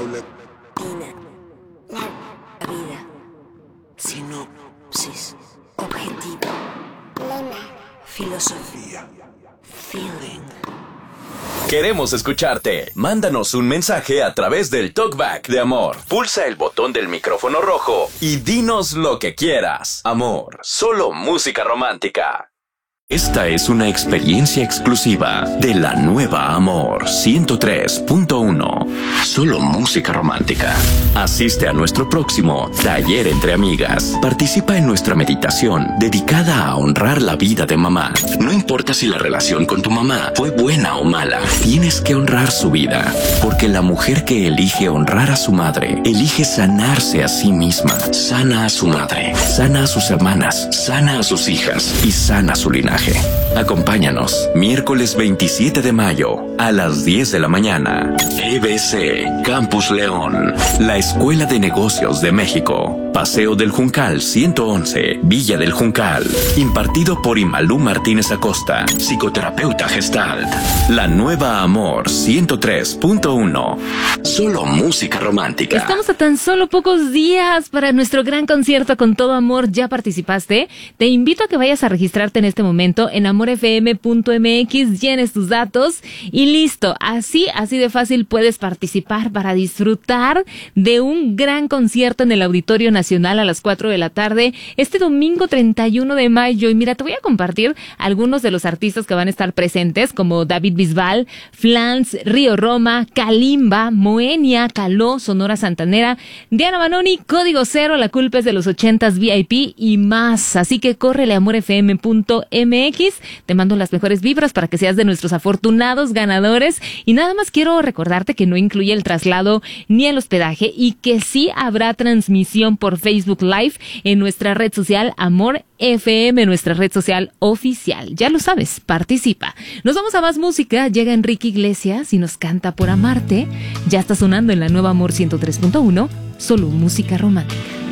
La vida. Sinopsis. Objetivo. Lema. Filosofía. Feeling. Queremos escucharte. Mándanos un mensaje a través del TalkBack de Amor. Pulsa el botón del micrófono rojo y dinos lo que quieras. Amor, solo música romántica. Esta es una experiencia exclusiva de la nueva Amor 103.1. Solo música romántica. Asiste a nuestro próximo Taller entre Amigas. Participa en nuestra meditación dedicada a honrar la vida de mamá. No importa si la relación con tu mamá fue buena o mala, tienes que honrar su vida. Porque la mujer que elige honrar a su madre, elige sanarse a sí misma. Sana a su madre, sana a sus hermanas, sana a sus hijas y sana su linaje. Acompáñanos, miércoles 27 de mayo, a las 10 de la mañana. EBC, Campus León, la Escuela de Negocios de México. Paseo del Juncal 111, Villa del Juncal. Impartido por Imalú Martínez Acosta, psicoterapeuta Gestalt. La nueva Amor 103.1. Solo música romántica. Estamos a tan solo pocos días para nuestro gran concierto Con Todo Amor. ¿Ya participaste? Te invito a que vayas a registrarte en este momento en amorfm.mx, llenes tus datos y listo. Así de fácil puedes participar para disfrutar de un gran concierto en el Auditorio Nacional a las 4 de la tarde, este domingo 31 de mayo. Y mira, te voy a compartir algunos de los artistas que van a estar presentes, como David Bisbal, Flans, Río Roma, Kalimba, Moenia, Caló, Sonora Santanera, Diana Manoni, Código Cero, La Culpa es de los 80s VIP y más. Así que córrele a amorfm.mx. Te mando las mejores vibras para que seas de nuestros afortunados ganadores. Y nada más quiero recordarte que no incluye el traslado ni el hospedaje y que sí habrá transmisión por Facebook Live en nuestra red social Amor FM, nuestra red social oficial. Ya lo sabes, participa. Nos vamos a más música. Llega Enrique Iglesias y nos canta Por Amarte. Ya está sonando en la nueva Amor 103.1. Solo música romántica.